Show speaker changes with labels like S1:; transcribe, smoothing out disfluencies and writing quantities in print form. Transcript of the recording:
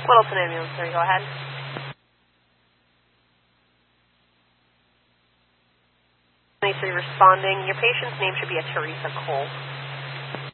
S1: Littleton Ambulance 3, go ahead. Responding. Your patient's name should be Teresa Cole.